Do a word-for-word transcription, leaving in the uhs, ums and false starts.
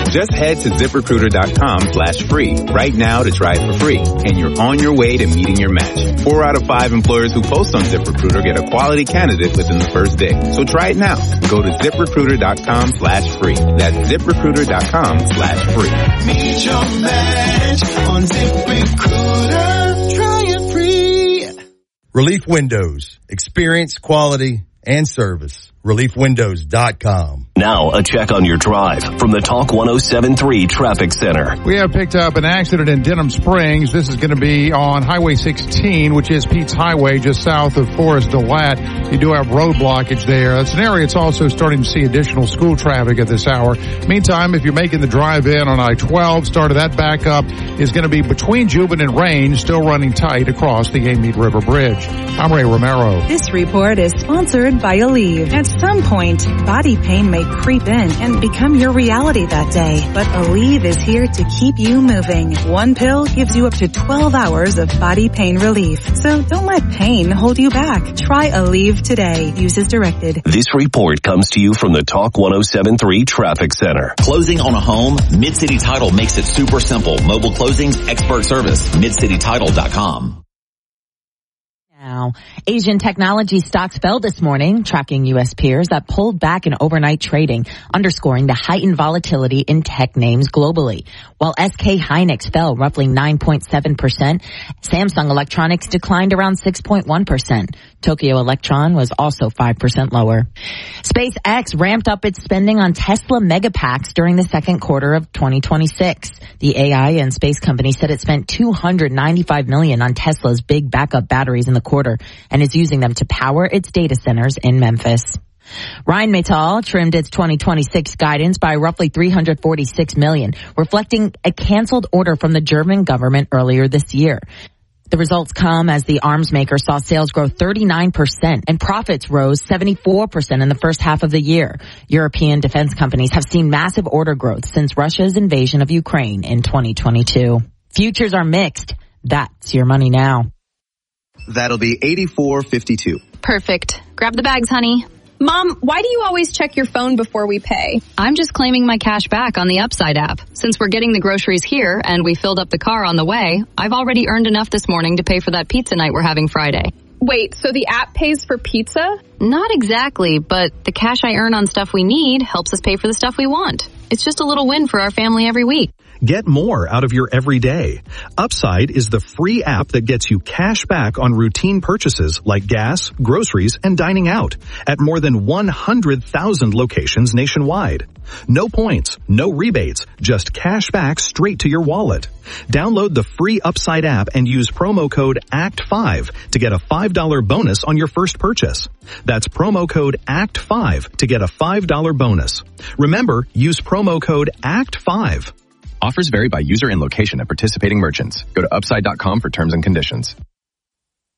Just head to ZipRecruiter.com slash free right now to try it for free, and you're on your way to meeting your match. Four out of five employers who post on ZipRecruiter get a quality candidate within the first day. So try it now. Go to ZipRecruiter.com slash free. That's ZipRecruiter.com slash free. Meet your match on ZipRecruiter. Try it free. Relief Windows. Experience, quality, and service. relief windows dot com. Now, a check on your drive from the Talk one oh seven point three Traffic Center. We have picked up an accident in Denham Springs. This is going to be on Highway sixteen, which is Pete's Highway, just south of Forest Delat. You do have road blockage there. That's an area it's also starting to see additional school traffic at this hour. Meantime, if you're making the drive in on I twelve, start of that backup is going to be between Juban and Range, still running tight across the Amite River Bridge. I'm Ray Romero. This report is sponsored by Aleve. At some point, body pain may creep in and become your reality that day. But Aleve is here to keep you moving. One pill gives you up to twelve hours of body pain relief. So don't let pain hold you back. Try Aleve today. Use as directed. This report comes to you from the Talk one oh seven point three Traffic Center. Closing on a home? Mid-City Title makes it super simple. Mobile closings, expert service. mid city title dot com. Now, Asian technology stocks fell this morning, tracking U S peers that pulled back in overnight trading, underscoring the heightened volatility in tech names globally. While S K Hynix fell roughly nine point seven percent, Samsung Electronics declined around six point one percent. Tokyo Electron was also five percent lower. SpaceX ramped up its spending on Tesla Megapacks during the second quarter of twenty twenty-six. The A I and space company said it spent two hundred ninety-five million dollars on Tesla's big backup batteries in the quarter and is using them to power its data centers in Memphis. Rheinmetall trimmed its twenty twenty-six guidance by roughly three hundred forty-six million dollars, reflecting a canceled order from the German government earlier this year. The results come as the arms maker saw sales grow thirty-nine percent and profits rose seventy-four percent in the first half of the year. European defense companies have seen massive order growth since Russia's invasion of Ukraine in twenty twenty-two. Futures are mixed. That's your money now. That'll be eighty-four fifty-two. Perfect. Grab the bags, honey. Mom, why do you always check your phone before we pay? I'm just claiming my cash back on the Upside app. Since we're getting the groceries here and we filled up the car on the way, I've already earned enough this morning to pay for that pizza night we're having Friday. Wait, so the app pays for pizza? Not exactly, but the cash I earn on stuff we need helps us pay for the stuff we want. It's just a little win for our family every week. Get more out of your everyday. Upside is the free app that gets you cash back on routine purchases like gas, groceries, and dining out at more than one hundred thousand locations nationwide. No points, no rebates, just cash back straight to your wallet. Download the free Upside app and use promo code A C T five to get a five dollars bonus on your first purchase. That's promo code A C T five to get a five dollars bonus. Remember, use promo code A C T five. Offers vary by user and location at participating merchants. Go to upside dot com for terms and conditions.